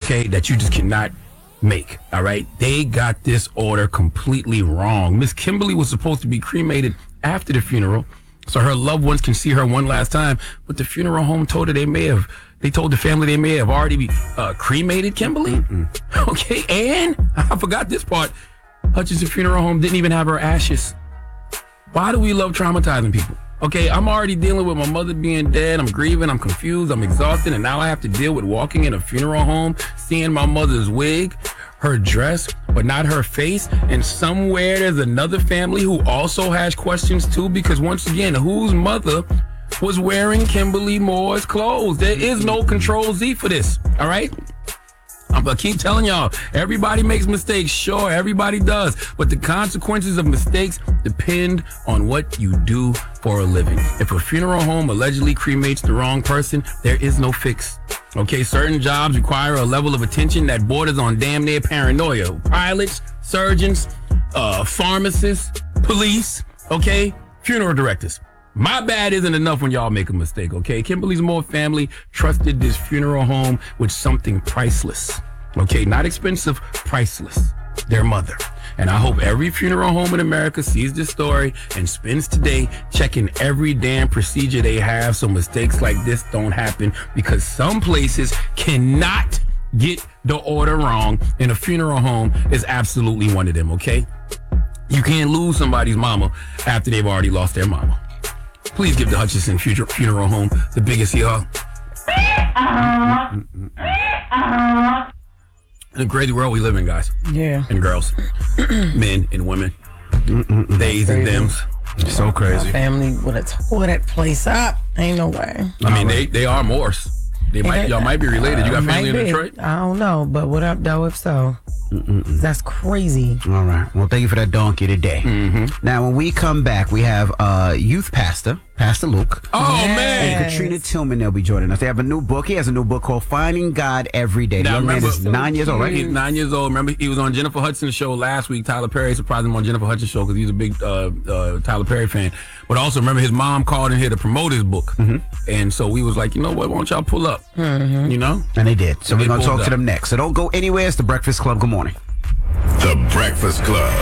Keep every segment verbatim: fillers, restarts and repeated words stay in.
okay, that you just cannot make. All right, they got this order completely wrong. Miss Kimberly was supposed to be cremated after the funeral, so her loved ones can see her one last time. But the funeral home told her they may have. They told the family they may have already uh, cremated Kimberly. Mm-mm. Okay, and I forgot this part. Hutchinson Funeral Home didn't even have her ashes. Why do we love traumatizing people? Okay, I'm already dealing with my mother being dead. I'm grieving. I'm confused. I'm exhausted. And now I have to deal with walking in a funeral home, seeing my mother's wig, her dress, but not her face. And somewhere there's another family who also has questions too, because once again, whose mother was wearing Kimberly Moore's clothes? There is no Control Z for this. All right? I'm gonna keep telling y'all, everybody makes mistakes. Sure, everybody does. But the consequences of mistakes depend on what you do for a living. If a funeral home allegedly cremates the wrong person, there is no fix. Okay, certain jobs require a level of attention that borders on damn near paranoia. Pilots, surgeons, uh, pharmacists, police, okay, funeral directors. My bad isn't enough when y'all make a mistake, okay? Kimberly's Moore family trusted this funeral home with something priceless, okay? Not expensive, priceless. Their mother. And I hope every funeral home in America sees this story and spends today checking every damn procedure they have so mistakes like this don't happen, because some places cannot get the order wrong, and a funeral home is absolutely one of them, okay? You can't lose somebody's mama after they've already lost their mama. Please give the Hutchinson Future Funeral Home the biggest hee-haw. In a crazy world we live in, guys. Yeah. And girls. Men and women. Theys and thems. So crazy. My family would have tore that place up. Ain't no way. I mean, they, they are Moors. They might, y'all might be related. You got family in Detroit? I don't know, but what up, though, if so? Mm-mm. That's crazy. All right. Well, thank you for that donkey today. Mm-hmm. Now, when we come back, we have uh, youth pastor, Pastor Luke. Oh, yes. man. And Katrina Tillman, they'll be joining us. They have a new book. He has a new book called Finding God Every Day. The now, young remember, man is nine years old, right? He's nine years old. Remember, he was on Jennifer Hudson's show last week. Tyler Perry surprised him on Jennifer Hudson's show because he's a big uh, uh, Tyler Perry fan. But also, remember, his mom called in here to promote his book. Mm-hmm. And so we was like, you know what, why don't y'all pull up? Mm-hmm. You know? And they did. So and we're going to talk up. to them next. So don't go anywhere. It's The Breakfast Club. Good morning. The Breakfast Club.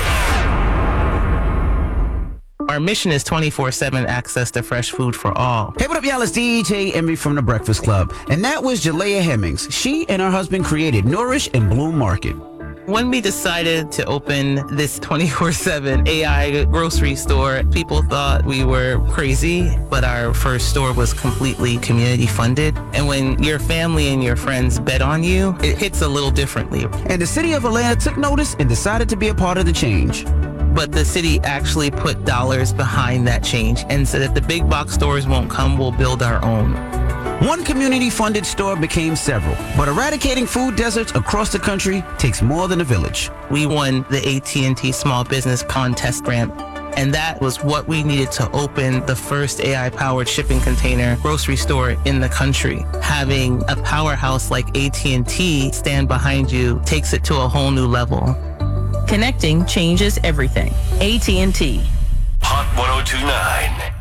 Our mission is twenty-four seven access to fresh food for all. Hey, what up, y'all? It's D J Envy from The Breakfast Club. And that was Jalea Hemmings. She and her husband created Nourish and Bloom Market. When we decided to open this twenty-four seven A I grocery store, people thought we were crazy, but our first store was completely community funded. And when your family and your friends bet on you, it hits a little differently. And the city of Atlanta took notice and decided to be a part of the change. But the city actually put dollars behind that change and said if the big box stores won't come, we'll build our own. One community-funded store became several, but eradicating food deserts across the country takes more than a village. We won the A T and T Small Business Contest Grant, and that was what we needed to open the first A I-powered shipping container grocery store in the country. Having a powerhouse like A T and T stand behind you takes it to a whole new level. Connecting changes everything. A T and T. Hot one oh two point nine.